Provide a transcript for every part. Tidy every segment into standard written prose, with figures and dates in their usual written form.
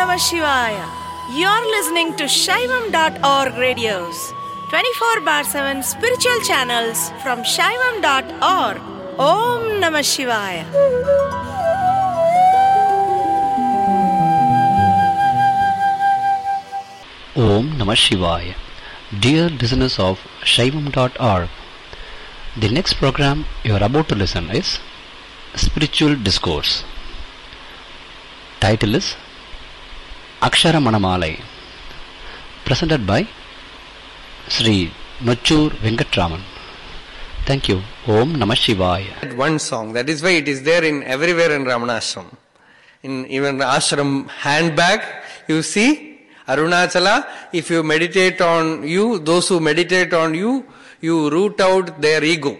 Namah Shivaya. You're listening to Shaivam.org radios, 24 bar 7 spiritual channels from Shaivam.org. Om Namah Shivaya. Om Namah Shivaya. Dear listeners of Shaivam.org, the next program you are about to listen is Spiritual Discourse. Title is Akshara Manamalai, presented by Sri Nochur Venkatraman. Thank you. Om Namah Shivaya. One song, that is why it is there in everywhere in Ramanashram. In even the ashram handbag, you see Arunachala, if you meditate on you, those who meditate on you, you root out their ego.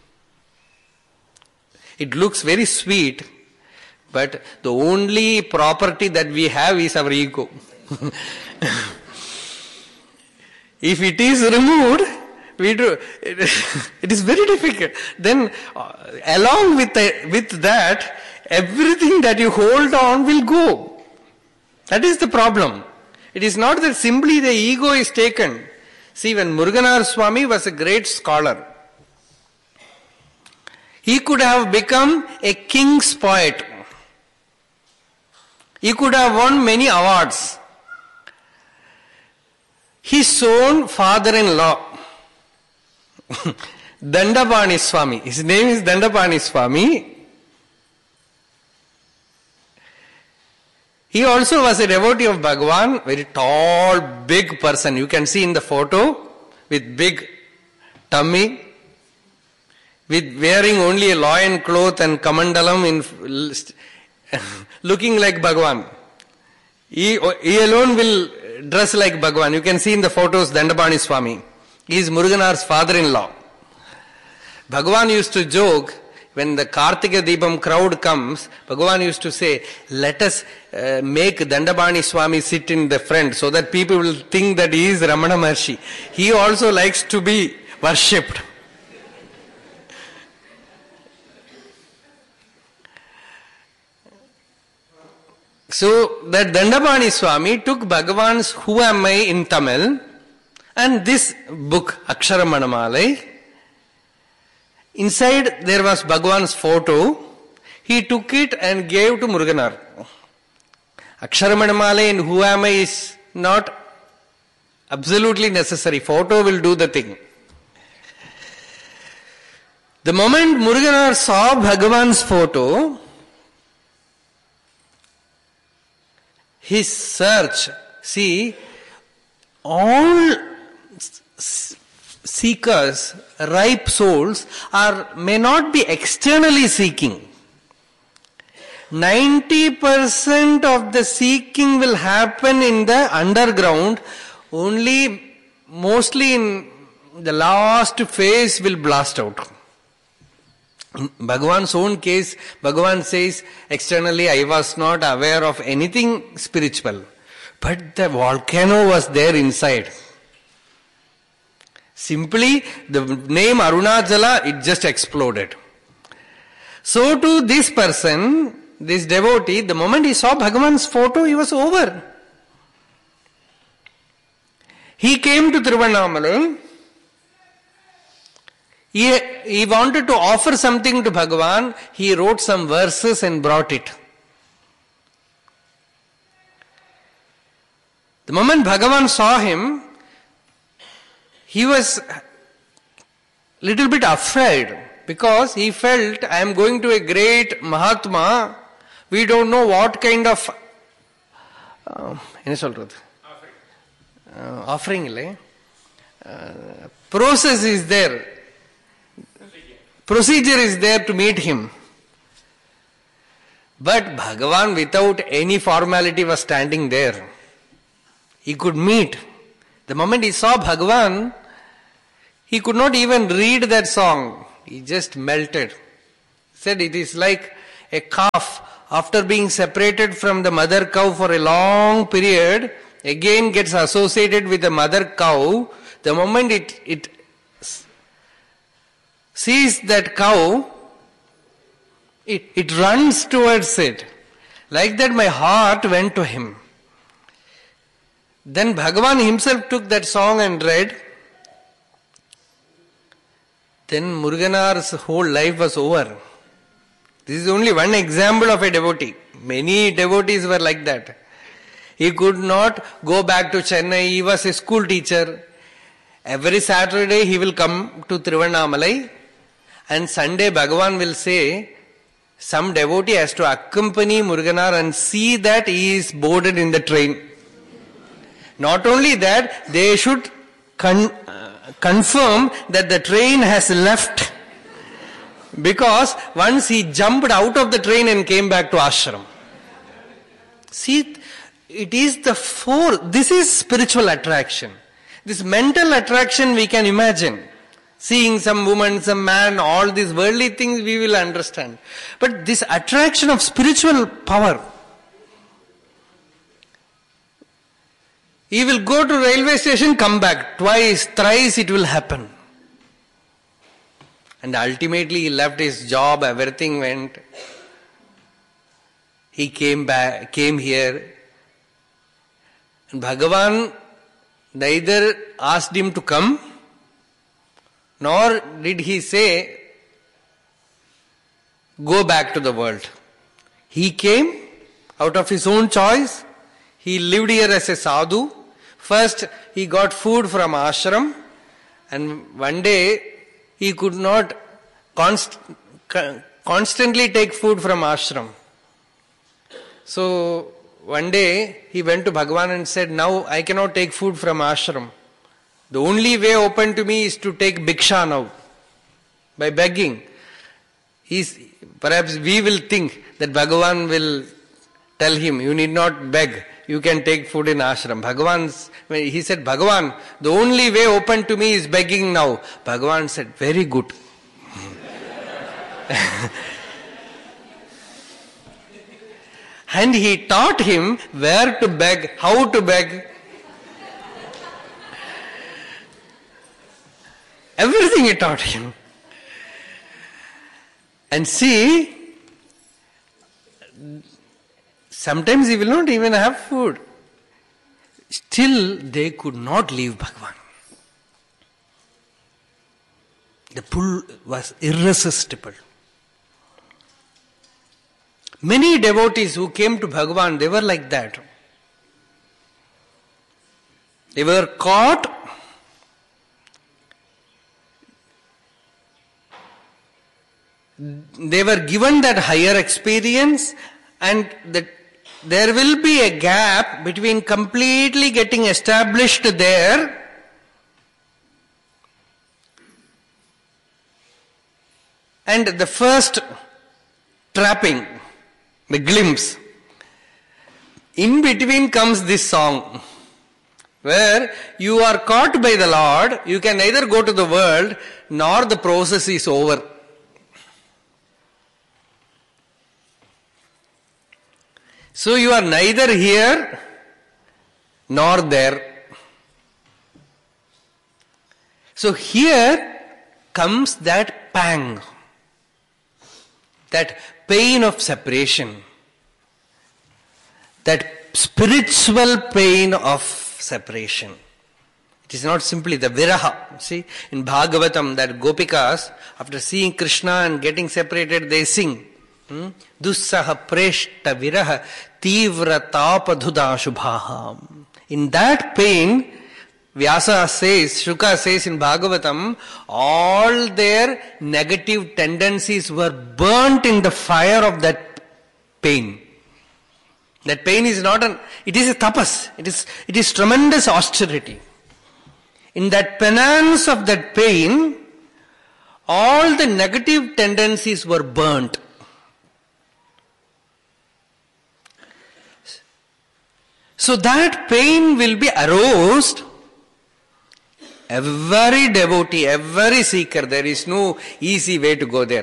It looks very sweet, but the only property that we have is our ego. If it is removed, it is very difficult. Then along with that, everything that you hold on will go. That is the problem. It is not that simply the ego is taken. See, when Muruganar Swami was a great scholar, he could have become a king's poet. He could have won many awards. His own father-in-law, Dandapani Swami, his name is Dandapani Swami. He also was a devotee of Bhagavan, very tall, big person. You can see in the photo with big tummy, with wearing only a loin cloth and kamandalam, looking like Bhagavan. He alone will dress like Bhagavan. You can see in the photos Dandapani Swami. He is Muruganar's father-in-law. Bhagavan used to joke, when the Kartika Deepam crowd comes, Bhagavan used to say, let us make Dandapani Swami sit in the front so that people will think that he is Ramana Maharshi. He also likes to be worshipped. So that Dandapani Swami took Bhagavan's Who Am I in Tamil and this book, Akshara Manamalai. Inside there was Bhagavan's photo. He took it and gave to Muruganar. Akshara Manamalai and Who Am I is not absolutely necessary. Photo will do the thing. The moment Muruganar saw Bhagavan's photo, his search, see, all seekers, ripe souls, may not be externally seeking. 90% of the seeking will happen in the underground, mostly in the last phase will blast out. In Bhagavan's own case, Bhagavan says, externally I was not aware of anything spiritual. But the volcano was there inside. Simply, the name Arunachala, it just exploded. So to this person, this devotee, the moment he saw Bhagavan's photo, he was over. He came to Tiruvannamalai. He wanted to offer something to Bhagavan. He wrote some verses and brought it. The moment Bhagavan saw him, he was little bit afraid because he felt, I am going to a great Mahatma. We don't know what kind of offering process is there. Procedure is there to meet him. But Bhagavan without any formality was standing there. He could meet. The moment he saw Bhagavan, he could not even read that song. He just melted. He said it is like a calf after being separated from the mother cow for a long period, again gets associated with the mother cow. The moment it sees that cow, it runs towards it. Like that my heart went to him. Then Bhagavan himself took that song and read. Then Muruganar's whole life was over. This is only one example of a devotee. Many devotees were like that. He could not go back to Chennai. He was a school teacher. Every Saturday he will come to Tiruvannamalai, and Sunday Bhagavan will say, some devotee has to accompany Muruganar and see that he is boarded in the train. Not only that, they should confirm that the train has left, because once he jumped out of the train and came back to ashram. See, it is this is spiritual attraction. This mental attraction we can imagine. Seeing some woman, some man, all these worldly things we will understand. But this attraction of spiritual power. He will go to railway station, come back. Twice, thrice it will happen. And ultimately he left his job, everything went. He came here. And Bhagavan neither asked him to come, nor did he say, go back to the world. He came out of his own choice. He lived here as a sadhu. First, he got food from ashram, and one day he could not constantly take food from ashram. So, one day he went to Bhagavan and said, now I cannot take food from ashram. The only way open to me is to take bhiksha now, by begging. Perhaps we will think that Bhagavan will tell him, you need not beg, you can take food in ashram. He said, Bhagavan, the only way open to me is begging now. Bhagavan said, very good. And he taught him where to beg, how to beg. Everything he taught him. And see, sometimes he will not even have food. Still, they could not leave Bhagavan. The pull was irresistible. Many devotees who came to Bhagavan, they were like that. They were caught. They were given that higher experience, and there will be a gap between completely getting established there and the first trapping, the glimpse. In between comes this song, where you are caught by the Lord, you can neither go to the world, nor the process is over. So you are neither here nor there. So here comes that pang, that pain of separation, that spiritual pain of separation. It is not simply the viraha. See, in Bhagavatam, that Gopikas, after seeing Krishna and getting separated, they sing. Dussaha preshta viraha tivra tapadhuda shubhaha. In that pain, Vyasa says, Shuka says in Bhagavatam, all their negative tendencies were burnt in the fire of that pain. That pain is not it is a tapas. It is tremendous austerity. In that penance of that pain, all the negative tendencies were burnt. So that pain will be aroused. Every devotee, every seeker, there is no easy way to go there.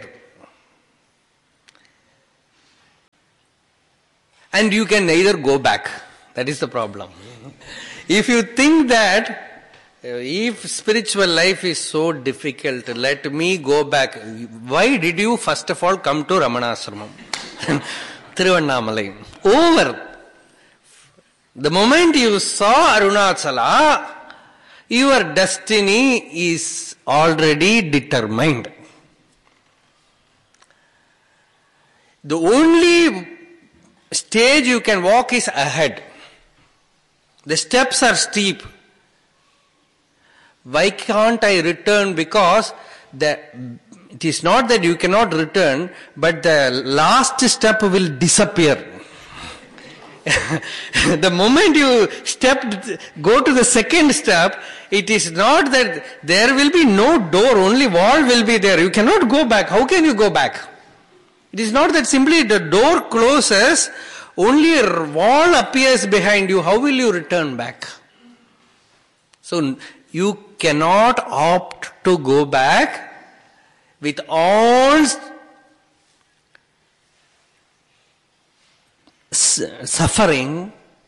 And you can neither go back. That is the problem. If you think that if spiritual life is so difficult, let me go back. Why did you first of all come to Ramanashramam? Tiruvannamalai. Over. The moment you saw Arunachala, your destiny is already determined. The only stage you can walk is ahead. The steps are steep. Why can't I return? Because it is not that you cannot return, but the last step will disappear. The moment you go to the second step, it is not that there will be no door, only wall will be there. You cannot go back. How can you go back? It is not that simply the door closes, only a wall appears behind you. How will you return back? So you cannot opt to go back with all suffering,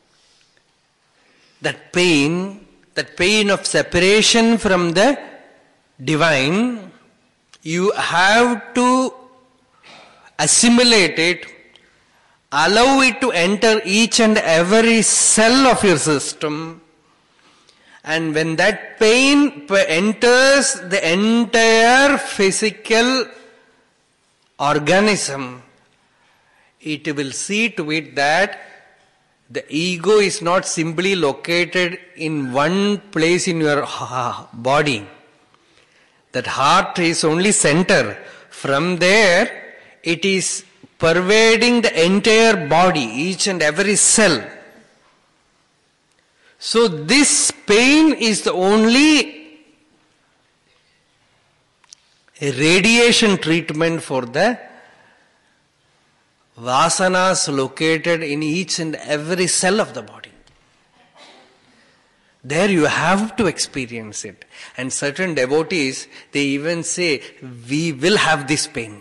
that pain of separation from the divine. You have to assimilate it, allow it to enter each and every cell of your system, and when that pain enters the entire physical organism, it will see to it that the ego is not simply located in one place in your body. That heart is only center. From there, it is pervading the entire body, each and every cell. So this pain is the only radiation treatment for the vasanas located in each and every cell of the body. There you have to experience it. And certain devotees, they even say, we will have this pain.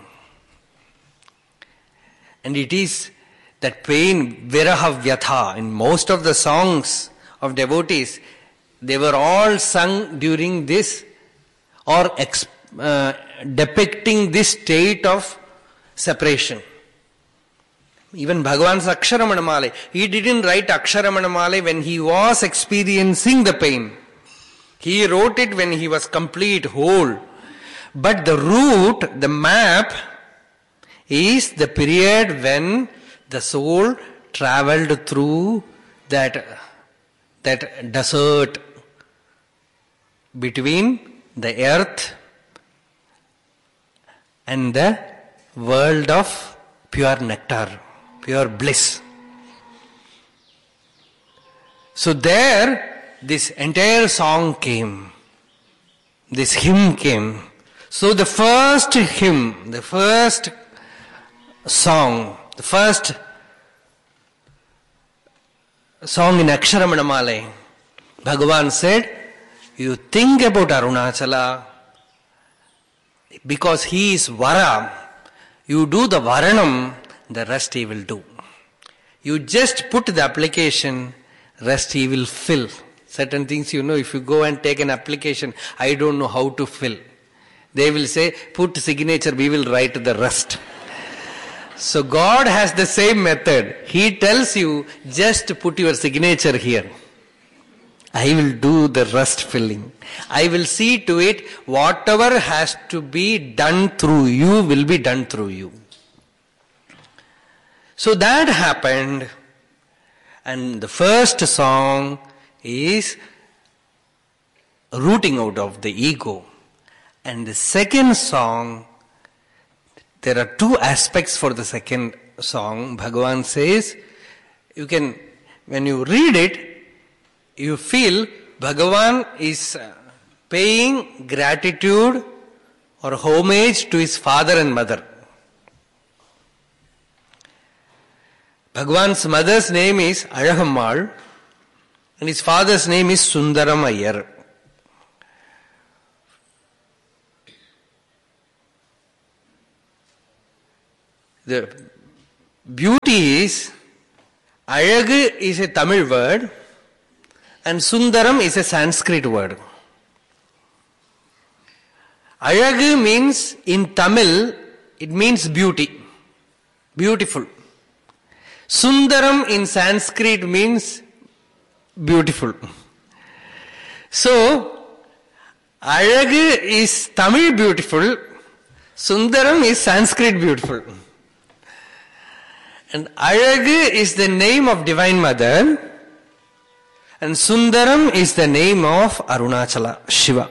And it is that pain, viraha vyatha. In most of the songs of devotees, they were all sung during this or depicting this state of separation. Even Bhagavan's Aksharamanamale, he didn't write Aksharamanamale when he was experiencing the pain. He wrote it when he was complete, whole. But the route, the map, is the period when the soul traveled through that desert between the earth and the world of pure nectar, pure bliss. So there, this entire song came. This hymn came. So the first hymn, the first song, the first song in Aksharamanamale, Bhagavan said, you think about Arunachala, because he is Vara, you do the Varanam, the rest he will do. You just put the application, rest he will fill. Certain things, if you go and take an application, I don't know how to fill. They will say, put signature, we will write the rest. So God has the same method. He tells you, just put your signature here. I will do the rest filling. I will see to it, whatever has to be done through you will be done through you. So that happened, and the first song is rooting out of the ego. And the second song, there are two aspects for the second song. Bhagavan says, when you read it, you feel Bhagavan is paying gratitude or homage to his father and mother. Bhagavan's mother's name is Azhagammal and his father's name is Sundaram Ayyar. The beauty is, Azhagu is a Tamil word and Sundaram is a Sanskrit word. Azhagu means, in Tamil, it means beauty, beautiful. Sundaram in Sanskrit means beautiful. So, Alagu is Tamil beautiful, Sundaram is Sanskrit beautiful. And Alagu is the name of Divine Mother, and Sundaram is the name of Arunachala, Shiva.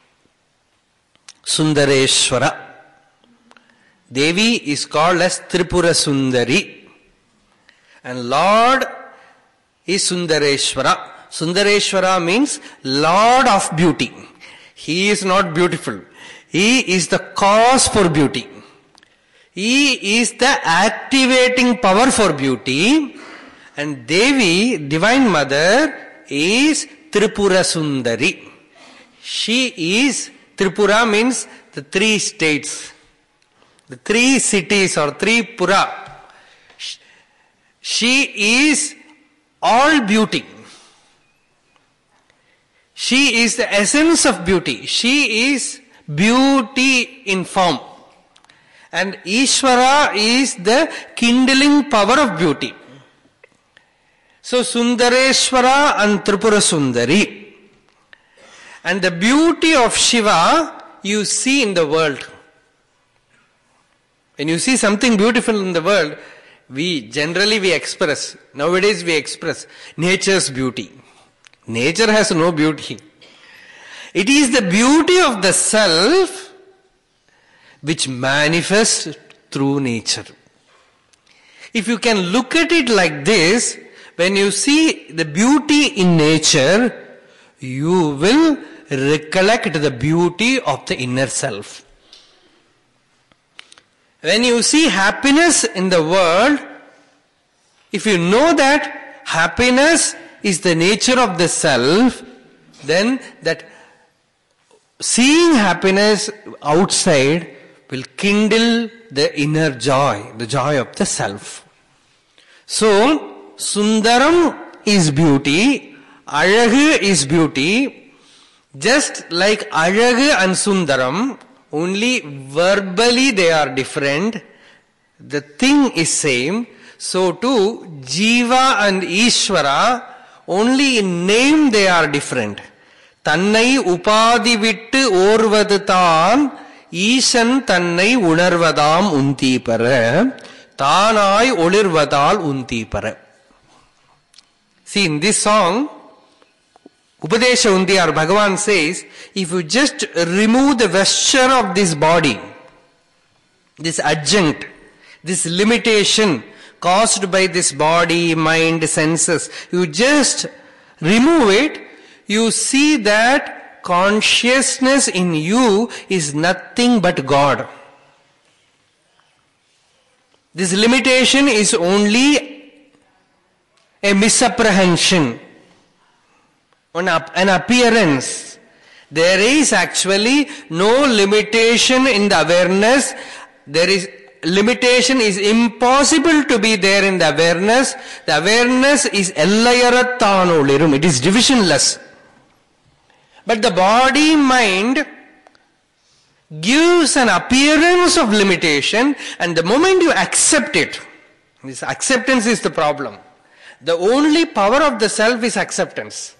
Sundareshwara. Devi is called as Tripura Sundari. And Lord is Sundareshwara. Sundareshwara means Lord of beauty. He is not beautiful. He is the cause for beauty. He is the activating power for beauty. And Devi, Divine Mother, is Tripura Sundari. She is, Tripura means the three states, the three cities or three Pura. She is all beauty. She is the essence of beauty. She is beauty in form. And Ishvara is the kindling power of beauty. So Sundareshwara and Tripura Sundari. And the beauty of Shiva you see in the world. When you see something beautiful in the world, we express, nowadays we express nature's beauty. Nature has no beauty. It is the beauty of the self which manifests through nature. If you can look at it like this, when you see the beauty in nature, you will recollect the beauty of the inner self. When you see happiness in the world, if you know that happiness is the nature of the self, then that seeing happiness outside will kindle the inner joy, the joy of the self. So, Sundaram is beauty, Alagu is beauty, just like Alagu and Sundaram, only verbally they are different, the thing is same. So too, Jiva and Ishvara, only in name they are different. Tannai upadi vittu orvadu thaan, Ishan tannai unarvadam untipara, Thanai olirvadal untipara. See, in this song, Upadesha Undiyar, Bhagavan says, if you just remove the vesture of this body, this adjunct, this limitation caused by this body, mind, senses, you just remove it, you see that consciousness in you is nothing but God. This limitation is only a misapprehension, an appearance. There is actually no limitation in the awareness. Limitation is impossible to be there in the awareness. The awareness is ellayarathanoolirum. It is divisionless. But the body mind gives an appearance of limitation, and the moment you accept it, this acceptance is the problem. The only power of the self is acceptance.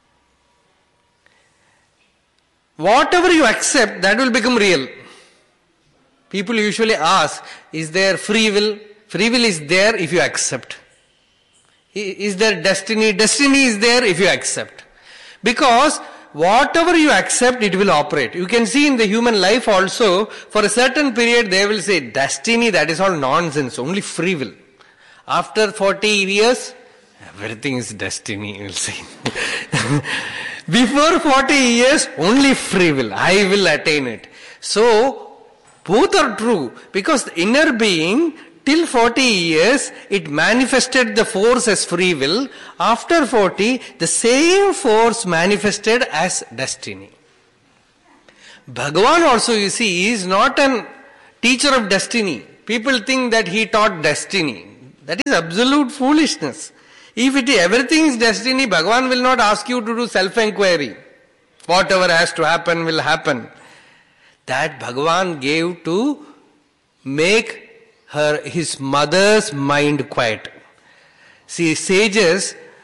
Whatever you accept, that will become real. People usually ask, is there free will? Free will is there if you accept. Is there destiny? Destiny is there if you accept. Because whatever you accept, it will operate. You can see in the human life also, for a certain period they will say, destiny, that is all nonsense, only free will. After 40 years, everything is destiny, you will say. Before 40 years, only free will. I will attain it. So, both are true. Because the inner being, till 40 years, it manifested the force as free will. After 40, the same force manifested as destiny. Bhagavan also, you see, is not a teacher of destiny. People think that he taught destiny. That is absolute foolishness. If everything is destiny, Bhagavan will not ask you to do self-enquiry. Whatever has to happen will happen. That Bhagavan gave to make his mother's mind quiet. See, sages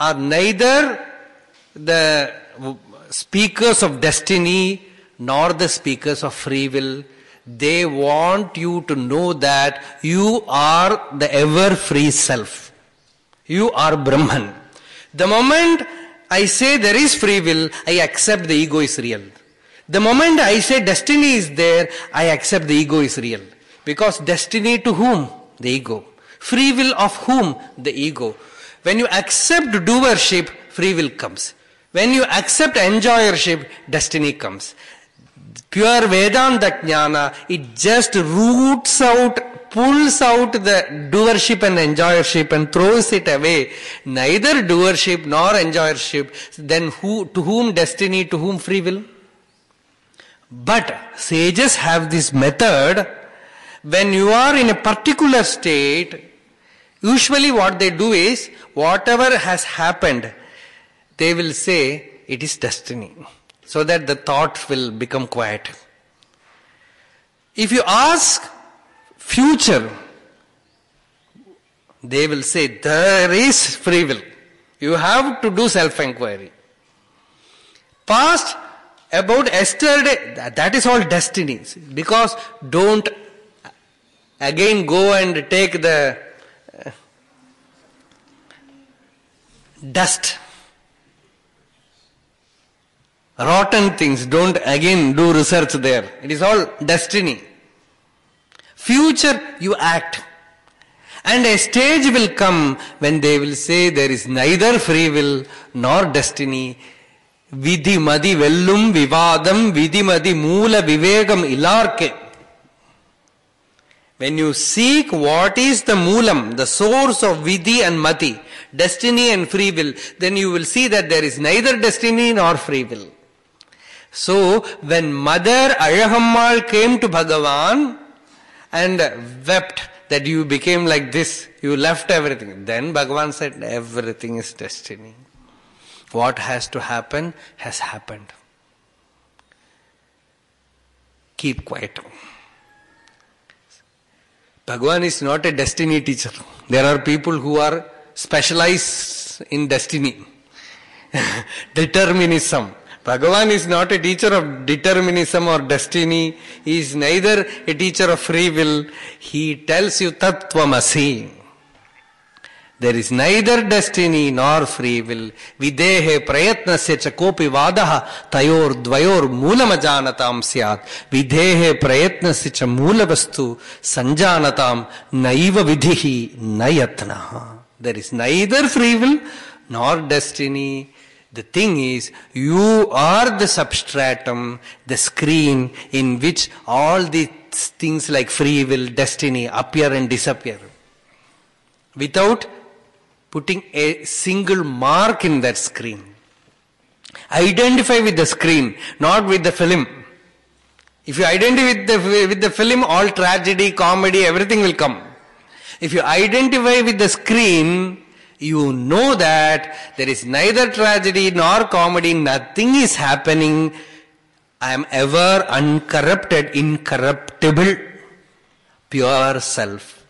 are neither the speakers of destiny nor the speakers of free will. They want you to know that you are the ever free self. You are Brahman. The moment I say there is free will, I accept the ego is real. The moment I say destiny is there, I accept the ego is real. Because destiny to whom? The ego. Free will of whom? The ego. When you accept doership, free will comes. When you accept enjoyership, destiny comes. Pure Vedanta Jnana, it just roots out, pulls out the doership and enjoyership and throws it away. Neither doership nor enjoyership. Then to whom destiny, to whom free will? But sages have this method. When you are in a particular state, usually what they do is, whatever has happened, they will say, it is destiny. So that the thought will become quiet. If you ask future, they will say, there is free will. You have to do self-inquiry. Past, about yesterday, that is all destinies. Because don't again go and take the dust. Rotten things, don't again do research there. It is all destiny. Future, you act. And a stage will come when they will say there is neither free will nor destiny. Vidhi madi vellum vivadam vidhi madi moola vivegam ilarke. When you seek what is the moolam, the source of vidhi and mati, destiny and free will, then you will see that there is neither destiny nor free will. So, when Mother Alagammal came to Bhagavan and wept that you became like this, you left everything. Then Bhagavan said, everything is destiny. What has to happen has happened. Keep quiet. Bhagavan is not a destiny teacher. There are people who are specialized in destiny. Determinism. Bhagavan is not a teacher of determinism or destiny. He is neither a teacher of free will. He tells you tattvamasi. There is neither destiny nor free will. Videhe prayatnasya cha kopi vadaha tayor dvayor moolamajanatam syat. Videhe prayatnasya cha moolavastu sanjanatam naiva vidhihi nayatnaha. There is neither free will nor destiny. The thing is, you are the substratum, the screen in which all these things like free will, destiny appear and disappear. Without putting a single mark in that screen. Identify with the screen, not with the film. If you identify with the film, all tragedy, comedy, everything will come. If you identify with the screen, you know that there is neither tragedy nor comedy, nothing is happening. I am ever uncorrupted, incorruptible, pure self.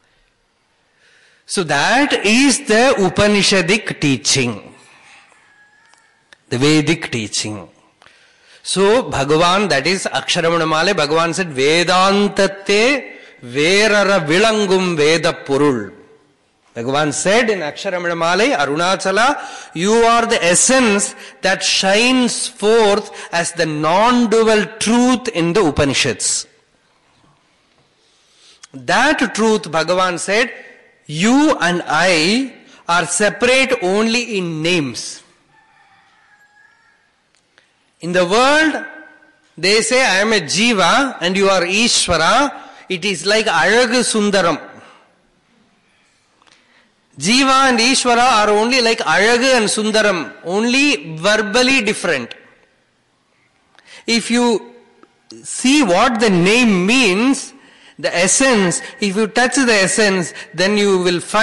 So that is the Upanishadic teaching, the Vedic teaching. So Bhagavan, that is Aksharamanamale, Bhagavan said, Vedantate verara vilangum veda purul. Bhagavan said in Aksharamanamale, Arunachala, you are the essence that shines forth as the non-dual truth in the Upanishads. That truth, Bhagavan said, you and I are separate only in names. In the world, they say I am a Jiva and you are Ishvara. It is like Alagu Sundaram. Jiva and Ishvara are only like Alagu and Sundaram, only verbally different. If you see what the name means, the essence, if you touch the essence, then you will find